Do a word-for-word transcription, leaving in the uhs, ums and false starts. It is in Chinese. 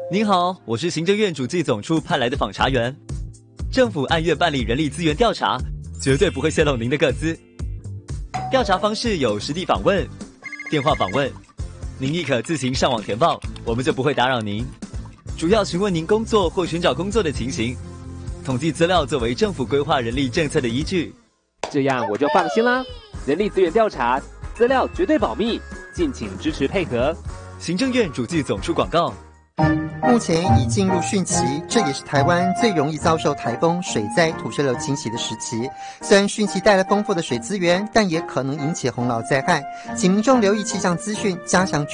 您好，我是行政院主计总处派来的访查员。政府按月办理人力资源调查，绝对不会泄露您的个资。调查方式有实地访问、电话访问，您亦可自行上网填报，我们就不会打扰您。主要询问您工作或寻找工作的情形，统计资料作为政府规划人力政策的依据。 这样我就放心啦。人力资源调查资料绝对保密，敬请支持配合。 行政院主计总处广告。 目前已进入汛期，这也是台湾最容易遭受台风、水灾、土石流侵袭的时期。虽然汛期带来丰富的水资源，但也可能引起洪涝灾害，请民众留意气象资讯，加强